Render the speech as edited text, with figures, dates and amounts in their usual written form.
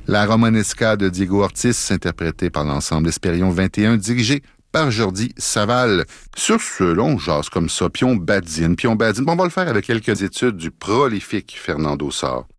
La Romanesca de Diego Ortiz, interprétée par l'ensemble Espérion 21, dirigé par Jordi Saval. Sur ce, on jase comme ça, puis on badine. On va le faire avec quelques études du prolifique Fernando Sor.